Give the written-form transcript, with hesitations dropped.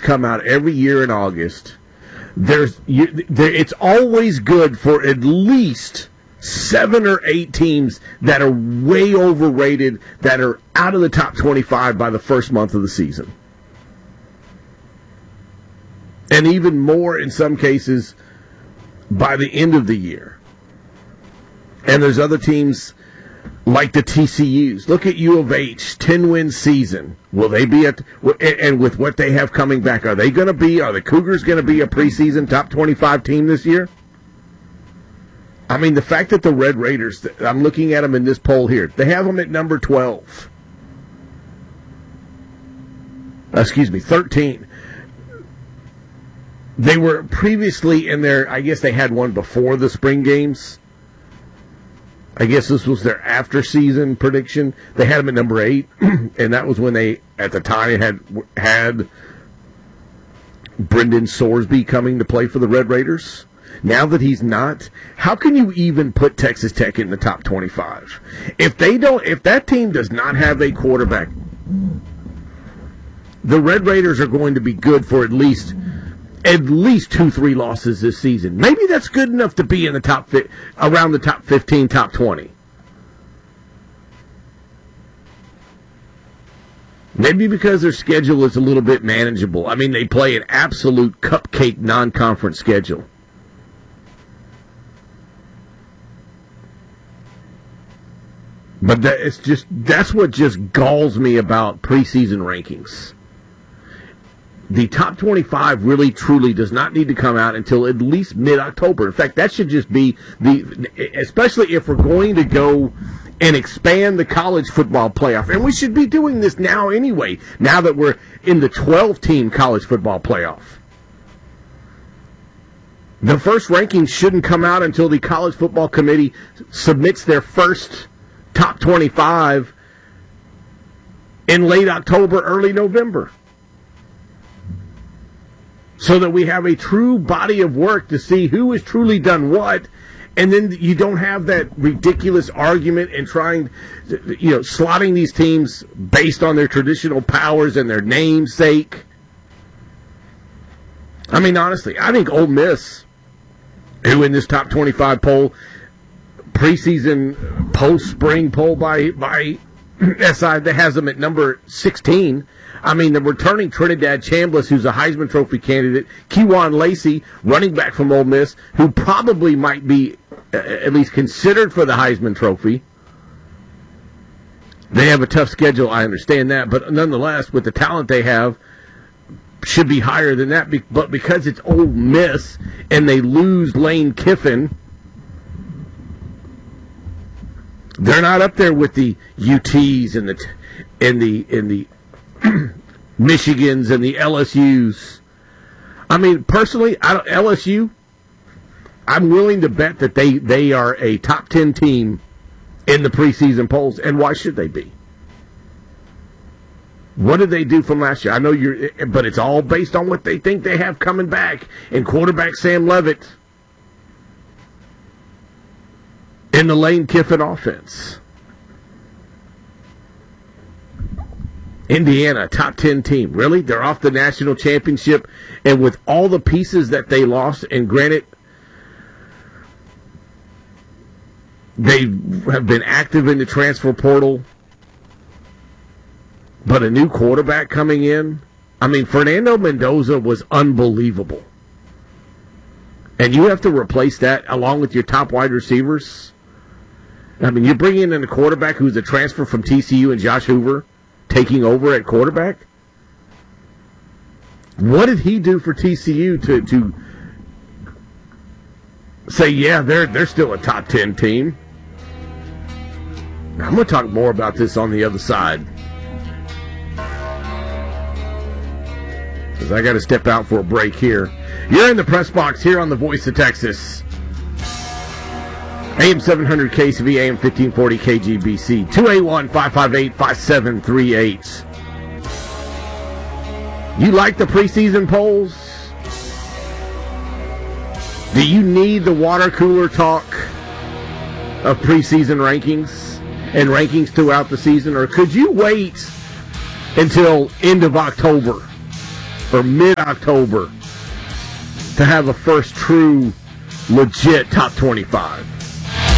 come out every year in August, it's always good for at least 7 or 8 teams that are way overrated, that are out of the top 25 by the first month of the season. And even more in some cases by the end of the year. And there's other teams like the TCUs. Look at U of H, 10-win season. Will they be and with what they have coming back, are the Cougars going to be a preseason top 25 team this year? I mean, the fact that the Red Raiders, I'm looking at them in this poll here, they have them at number 12. 13. They were previously in there, I guess they had one before the spring games. I guess this was their after-season prediction. They had them at number 8, and that was when they, at the time, had Brendan Sorsby coming to play for the Red Raiders. Now that he's not, how can you even put Texas Tech in the top 25? If that team does not have a quarterback, the Red Raiders are going to be good for at least 2-3 losses this season. Maybe that's good enough to be in the around the top 15, top 20. Maybe because their schedule is a little bit manageable. I mean, they play an absolute cupcake non-conference schedule. But that's what just galls me about preseason rankings. The top 25 really, truly does not need to come out until at least mid-October. In fact, that should just be especially if we're going to go and expand the college football playoff. And we should be doing this now anyway, now that we're in the 12-team college football playoff. The first rankings shouldn't come out until the College Football Committee submits their first top 25 in late October, early November. So that we have a true body of work to see who has truly done what, and then you don't have that ridiculous argument and trying, slotting these teams based on their traditional powers and their namesake. I mean, honestly, I think Ole Miss, who in this top 25 poll, preseason post-spring poll by SI, that has them at number 16. I mean, the returning Trinidad Chambliss, who's a Heisman Trophy candidate, Kewan Lacey, running back from Ole Miss, who probably might be at least considered for the Heisman Trophy. They have a tough schedule, I understand that, but nonetheless, with the talent they have, should be higher than that. But because it's Ole Miss and they lose Lane Kiffin, they're not up there with the UTs and the Michigans and the LSUs. I mean, personally, LSU, I'm willing to bet that they are a top 10 team in the preseason polls, and why should they be? What did they do from last year? I know but it's all based on what they think they have coming back, and quarterback Sam Leavitt in the Lane Kiffin offense. Indiana, top 10 team. Really? They're off the national championship, and with all the pieces that they lost, and granted, they have been active in the transfer portal, but a new quarterback coming in. I mean, Fernando Mendoza was unbelievable. And you have to replace that along with your top wide receivers. I mean, you're bringing in a quarterback who's a transfer from TCU and Josh Hoover taking over at quarterback. What did he do for TCU to say, yeah, they're still a top 10 team? Now, I'm going to talk more about this on the other side, because I got to step out for a break here. You're in the press box here on the Voice of Texas. AM 700 KCV, AM 1540 KGBC, 281-558-5738. You like the preseason polls? Do you need the water cooler talk of preseason rankings and rankings throughout the season? Or could you wait until end of October or mid-October to have a first true, legit top 25.